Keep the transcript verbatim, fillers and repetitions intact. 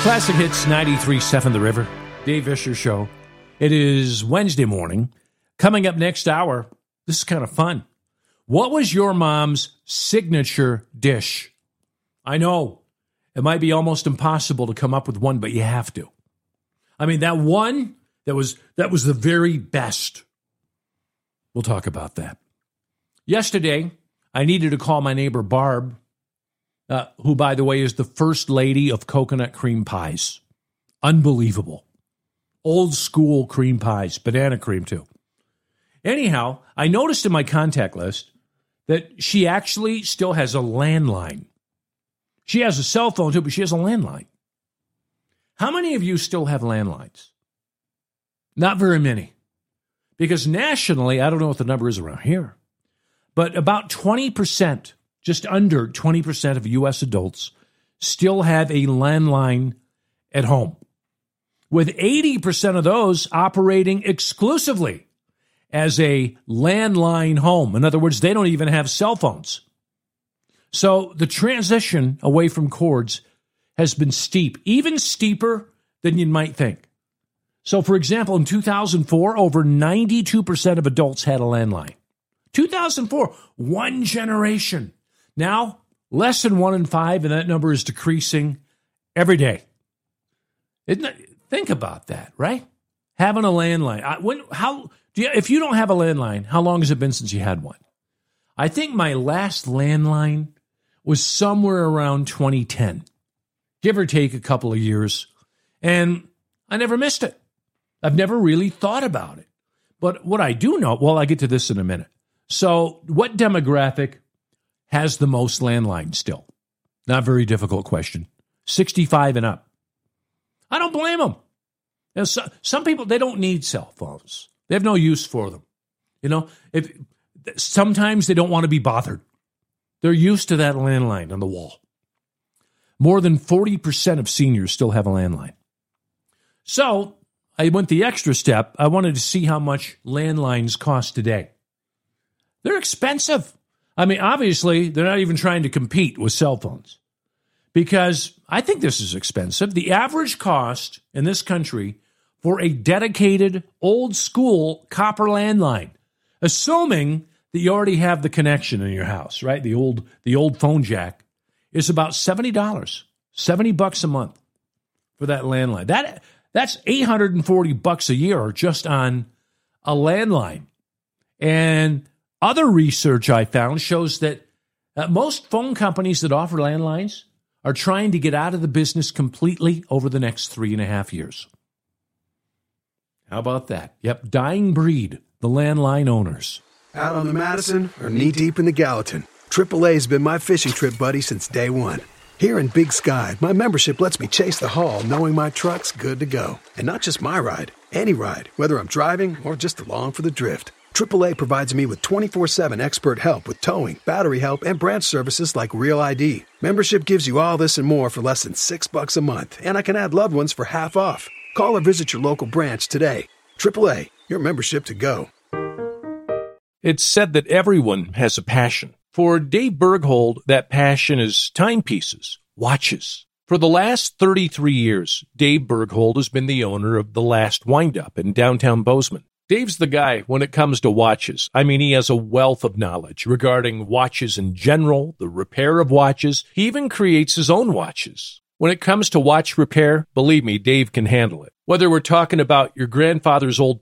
Classic Hits ninety-three point seven The River. Dave Fisher Show. It is Wednesday morning. Coming up next hour, this is kind of fun. What was your mom's signature dish? I know it might be almost impossible to come up with one, but you have to. I mean, that one that was that was the very best. We'll talk about that. Yesterday, I needed to call my neighbor Barb, uh, who, by the way, is the first lady of coconut cream pies. Unbelievable. Old school cream pies, banana cream too. Anyhow, I noticed in my contact list that she actually still has a landline. She has a cell phone too, but she has a landline. How many of you still have landlines? Not very many. Because nationally, I don't know what the number is around here, but about twenty percent, just under twenty percent of U S adults still have a landline at home, with eighty percent of those operating exclusively as a landline home. In other words, they don't even have cell phones. So the transition away from cords has been steep, even steeper than you might think. So, for example, in two thousand four, over ninety-two percent of adults had a landline. two thousand four, one generation. Now, less than one in five, and that number is decreasing every day. Isn't it? Think about that, right? Having a landline. I, when, how, do you, if you don't have a landline, how long has it been since you had one? I think my last landline was somewhere around twenty ten, give or take a couple of years, and I never missed it. I've never really thought about it. But what I do know, well, I get to this in a minute. So what demographic has the most landlines still? Not a very difficult question. sixty-five and up. I don't blame them. You know, so, some people, they don't need cell phones. They have no use for them. You know, if sometimes they don't want to be bothered. They're used to that landline on the wall. More than forty percent of seniors still have a landline. So I went the extra step. I wanted to see how much landlines cost today. They're expensive. I mean, obviously, they're not even trying to compete with cell phones, because I think this is expensive. The average cost in this country for a dedicated old school copper landline, assuming that you already have the connection in your house, right? The old the old phone jack, is about seventy dollars, seventy bucks a month for that landline. That That's eight hundred forty bucks a year just on a landline. And other research I found shows that uh, most phone companies that offer landlines are trying to get out of the business completely over the next three and a half years. How about that? Yep, dying breed, the landline owners. Out on the Madison or knee-deep in the Gallatin, triple A's been my fishing trip buddy since day one. Here in Big Sky, my membership lets me chase the haul knowing my truck's good to go. And not just my ride, any ride, whether I'm driving or just along for the drift. triple A provides me with twenty-four seven expert help with towing, battery help, and branch services like Real I D. Membership gives you all this and more for less than six bucks a month, and I can add loved ones for half off. Call or visit your local branch today. triple A, your membership to go. It's said that everyone has a passion. For Dave Berghold, that passion is timepieces, watches. For the last thirty-three years, Dave Berghold has been the owner of The Last Windup in downtown Bozeman. Dave's the guy when it comes to watches. I mean, he has a wealth of knowledge regarding watches in general, the repair of watches. He even creates his own watches. When it comes to watch repair, believe me, Dave can handle it. Whether we're talking about your grandfather's old